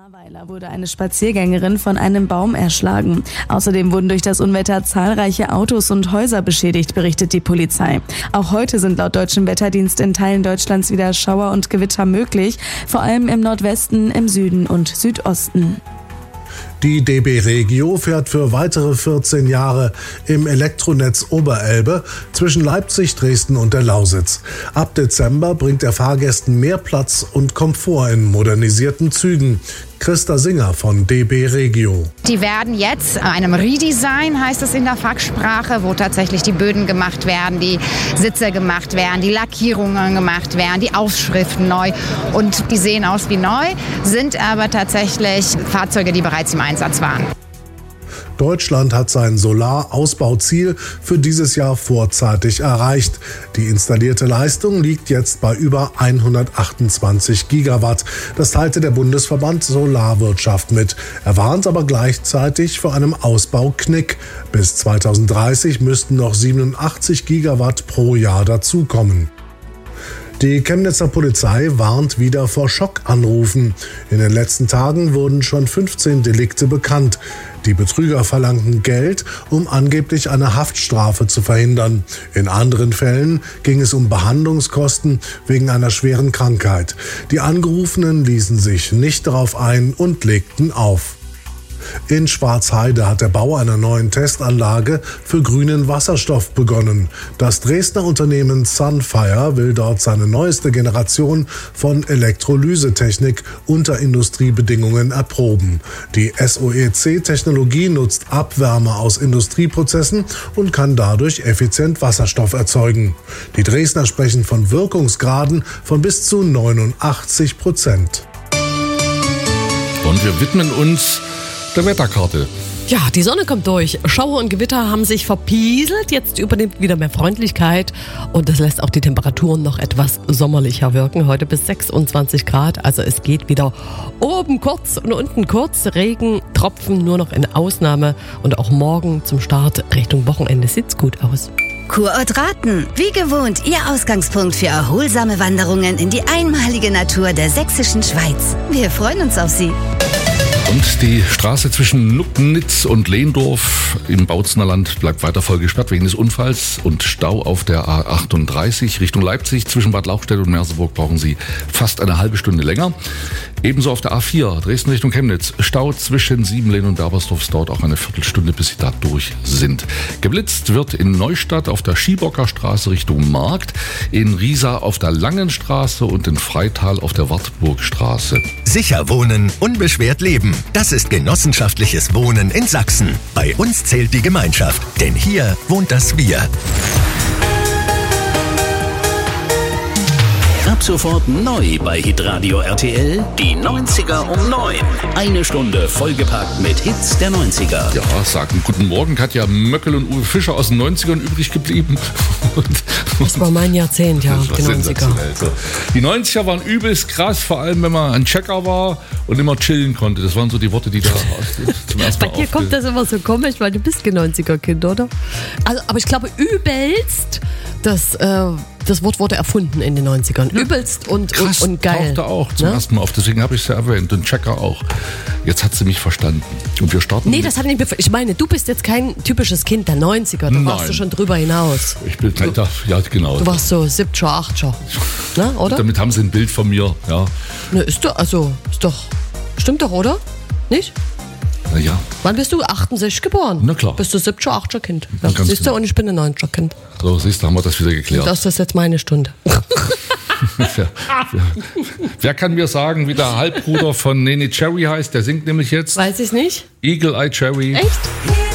Ahrweiler wurde eine Spaziergängerin von einem Baum erschlagen. Außerdem wurden durch das Unwetter zahlreiche Autos und Häuser beschädigt, berichtet die Polizei. Auch heute sind laut Deutschem Wetterdienst in Teilen Deutschlands wieder Schauer und Gewitter möglich, vor allem im Nordwesten, im Süden und Südosten. Die DB Regio fährt für weitere 14 Jahre im Elektronetz Oberelbe zwischen Leipzig, Dresden und der Lausitz. Ab Dezember bringt er Fahrgästen mehr Platz und Komfort in modernisierten Zügen. Christa Singer von DB Regio. Die werden jetzt einem Redesign, heißt es in der Fachsprache, wo tatsächlich die Böden gemacht werden, die Sitze gemacht werden, die Lackierungen gemacht werden, die Aufschriften neu. Und die sehen aus wie neu, sind aber tatsächlich Fahrzeuge, die bereits im Einsatz waren. Deutschland hat sein Solarausbauziel für dieses Jahr vorzeitig erreicht. Die installierte Leistung liegt jetzt bei über 128 Gigawatt. Das teilte der Bundesverband Solarwirtschaft mit. Er warnt aber gleichzeitig vor einem Ausbauknick. Bis 2030 müssten noch 87 Gigawatt pro Jahr dazukommen. Die Chemnitzer Polizei warnt wieder vor Schockanrufen. In den letzten Tagen wurden schon 15 Delikte bekannt. Die Betrüger verlangten Geld, um angeblich eine Haftstrafe zu verhindern. In anderen Fällen ging es um Behandlungskosten wegen einer schweren Krankheit. Die Angerufenen ließen sich nicht darauf ein und legten auf. In Schwarzheide hat der Bau einer neuen Testanlage für grünen Wasserstoff begonnen. Das Dresdner Unternehmen Sunfire will dort seine neueste Generation von Elektrolysetechnik unter Industriebedingungen erproben. Die SOEC-Technologie nutzt Abwärme aus Industrieprozessen und kann dadurch effizient Wasserstoff erzeugen. Die Dresdner sprechen von Wirkungsgraden von bis zu 89%. Und wir widmen uns der Wetterkarte. Ja, die Sonne kommt durch. Schauer und Gewitter haben sich verpieselt. Jetzt übernimmt wieder mehr Freundlichkeit. Und das lässt auch die Temperaturen noch etwas sommerlicher wirken. Heute bis 26 Grad. Also es geht wieder oben kurz und unten kurz. Regen, Tropfen nur noch in Ausnahme. Und auch morgen zum Start Richtung Wochenende sieht's gut aus. Kurort Rathen. Wie gewohnt, Ihr Ausgangspunkt für erholsame Wanderungen in die einmalige Natur der sächsischen Schweiz. Wir freuen uns auf Sie. Und die Straße zwischen Nucknitz und Lehndorf im Bautzener Land bleibt weiter voll gesperrt wegen des Unfalls und Stau auf der A38 Richtung Leipzig. Zwischen Bad Lauchstädt und Merseburg brauchen Sie fast eine halbe Stunde länger. Ebenso auf der A4 Dresden Richtung Chemnitz. Stau zwischen Siebenlehn und Berbersdorf. Es dauert auch eine Viertelstunde, bis Sie da durch sind. Geblitzt wird in Neustadt auf der Schiebocker Straße Richtung Markt, in Riesa auf der Langenstraße und in Freital auf der Wartburgstraße. Sicher wohnen, unbeschwert leben. Das ist genossenschaftliches Wohnen in Sachsen. Bei uns zählt die Gemeinschaft, denn hier wohnt das Wir. Ab sofort neu bei Hitradio RTL, die 90er um 9. Eine Stunde vollgepackt mit Hits der 90er. Ja, sagen guten Morgen, Katja Möckel und Uwe Fischer aus den 90ern übrig geblieben. Das war mein Jahrzehnt, ja, die 90er. Die 90er waren übelst krass, vor allem wenn man ein Checker war und immer chillen konnte. Das waren so die Worte, die da zum ersten Mal Bei dir kommt das immer so komisch, weil du bist kein 90er-Kind, oder? Also, aber ich glaube, übelst, das Wort wurde erfunden in den 90ern. Ja. Übelst und geil. Tauchte auch zum ersten Mal auf, deswegen habe ich es ja erwähnt. Und Checker auch. Jetzt hat sie mich verstanden. Und wir starten. Nee, das hat nicht. Ich meine, du bist jetzt kein typisches Kind der 90er. Da warst du schon drüber hinaus. Ich bin ja, genau. Du warst so 7er, 8er. Ne, oder? Damit haben sie ein Bild von mir, ja. Ne, ist doch. Stimmt doch, oder? Nicht? Na ja. Wann bist du? 68 geboren? Na klar. Bist du 7er, 8er Kind? Ja, siehst du, genau. Und ich bin ein 9er Kind. So, siehst du, haben wir das wieder geklärt. Das ist jetzt meine Stunde. Wer kann mir sagen, wie der Halbbruder von Nene Cherry heißt? Der singt nämlich jetzt. Weiß ich nicht. Eagle Eye Cherry. Echt?